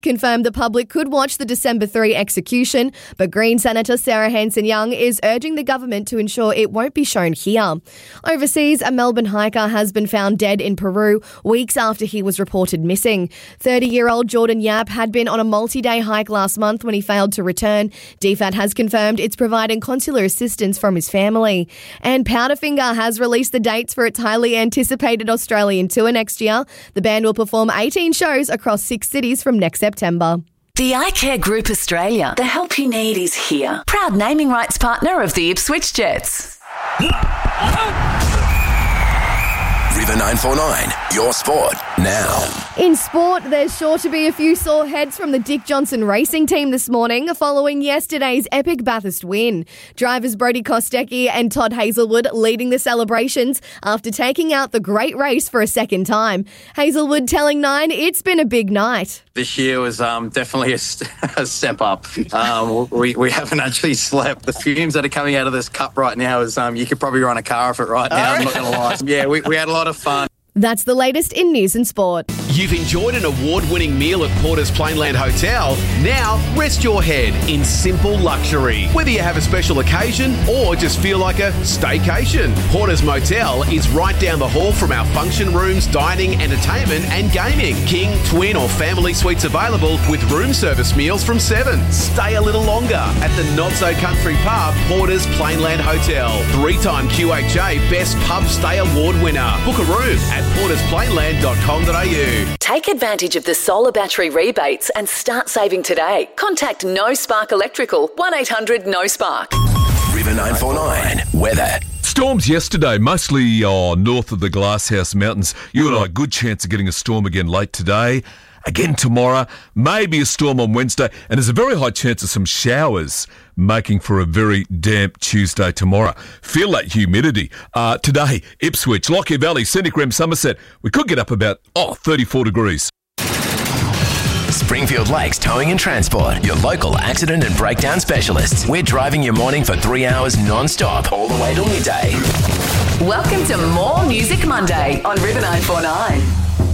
confirmed the public could watch the December 3 execution, but Green Senator Sarah Hanson-Young is urging the government to ensure it won't be shown here. Overseas, a Melbourne hiker has been found dead in Peru weeks after he was reported missing. 30-year-old Jordan Yap had been on a multi-day hike last month when he failed to return. DFAT has confirmed it's providing consular assistance from his family. And Powderfinger has released the dates for its highly anticipated Australian tour next year. The band will perform 18 shows across 6 cities from next September. The iCare Group Australia. The help you need is here. Proud naming rights partner of the Ipswich Jets. River 949, your sport now. In sport, there's sure to be a few sore heads from the Dick Johnson racing team this morning following yesterday's epic Bathurst win. Drivers Brodie Kostecki and Todd Hazelwood leading the celebrations after taking out the great race for a second time. Hazelwood telling Nine it's been a big night. This year was definitely a step up. We haven't actually slept. The fumes that are coming out of this cup right now is you could probably run a car off it right now. I'm not going to lie. Yeah, we had a lot of fun. That's the latest in news and sport. You've enjoyed an award-winning meal at Porter's Plainland Hotel. Now, rest your head in simple luxury. Whether you have a special occasion or just feel like a staycation, Porter's Motel is right down the hall from our function rooms, dining, entertainment and gaming. King, twin or family suites available with room service meals from 7. Stay a little longer at the not-so-country pub, Porter's Plainland Hotel. 3-time QHA Best Pub Stay Award winner. Book a room at portersplainland.com.au. Take advantage of the solar battery rebates and start saving today. Contact No Spark Electrical, 1800 No Spark. River 949, weather. Storms yesterday, mostly north of the Glasshouse Mountains. You and I, good chance of getting a storm again late today. Again tomorrow, maybe a storm on Wednesday, and there's a very high chance of some showers, making for a very damp Tuesday tomorrow. Feel that humidity. Today, Ipswich, Lockyer Valley, Scenic Rem, Somerset, we could get up about 34 degrees. Springfield Lakes Towing and Transport, your local accident and breakdown specialists. We're driving your morning for 3 hours non-stop, all the way till midday. Welcome to More Music Monday on River 949.